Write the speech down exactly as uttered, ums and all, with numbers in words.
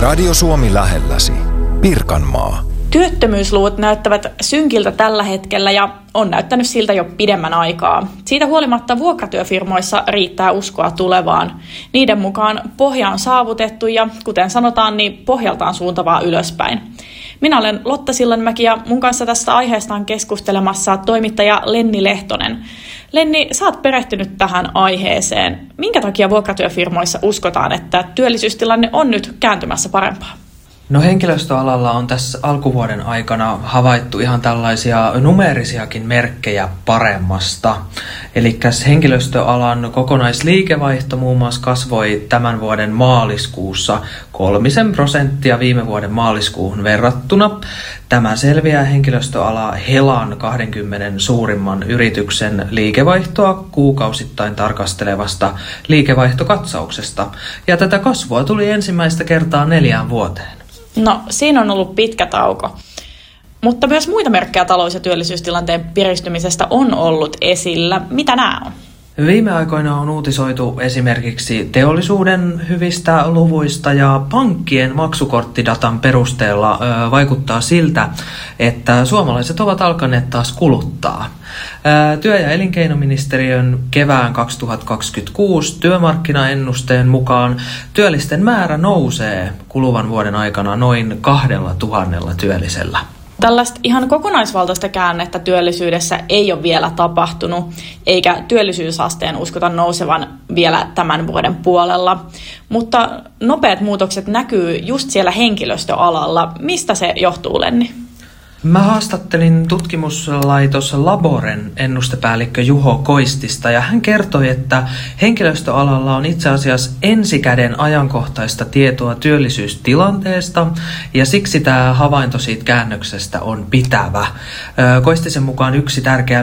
Radio Suomi lähelläsi. Pirkanmaa. Työttömyysluvut näyttävät synkiltä tällä hetkellä ja on näyttänyt siltä jo pidemmän aikaa. Siitä huolimatta vuokratyöfirmoissa riittää uskoa tulevaan. Niiden mukaan pohja on saavutettu ja kuten sanotaan, niin pohjaltaan suuntavaa ylöspäin. Minä olen Lotta Sillanmäki ja mun kanssa tästä aiheesta on keskustelemassa toimittaja Lenni Lehtonen. Lenni, sä oot perehtynyt tähän aiheeseen. Minkä takia vuokratyöfirmoissa uskotaan, että työllisyystilanne on nyt kääntymässä parempaa? No henkilöstöalalla on tässä alkuvuoden aikana havaittu ihan tällaisia numeerisiakin merkkejä paremmasta. Eli henkilöstöalan kokonaisliikevaihto muun muassa kasvoi tämän vuoden maaliskuussa kolmisen prosenttia viime vuoden maaliskuuhun verrattuna. Tämä selviää henkilöstöala Helan kaksikymmentä suurimman yrityksen liikevaihtoa kuukausittain tarkastelevasta liikevaihtokatsauksesta. Ja tätä kasvua tuli ensimmäistä kertaa neljään vuoteen. No, siinä on ollut pitkä tauko. Mutta myös muita merkkejä talous- ja työllisyystilanteen piristymisestä on ollut esillä. Mitä nämä on? Viime aikoina on uutisoitu esimerkiksi teollisuuden hyvistä luvuista ja pankkien maksukorttidatan perusteella ö, vaikuttaa siltä, että suomalaiset ovat alkaneet taas kuluttaa. Ö, työ- ja elinkeinoministeriön kevään kaksituhattakaksikymmentäkuusi työmarkkinaennusteen mukaan työllisten määrä nousee kuluvan vuoden aikana noin kahdella tuhannella työllisellä. Tällaista ihan kokonaisvaltaista käännettä työllisyydessä ei ole vielä tapahtunut, eikä työllisyysasteen uskota nousevan vielä tämän vuoden puolella. Mutta nopeat muutokset näkyy just siellä henkilöstöalalla. Mistä se johtuu, Lenni? Mä haastattelin tutkimuslaitos Laboren ennustepäällikkö Juho Koistista ja hän kertoi, että henkilöstöalalla on itse asiassa ensikäden ajankohtaista tietoa työllisyystilanteesta ja siksi tämä havainto siitä käännöksestä on pitävä. Koistisen mukaan yksi tärkeä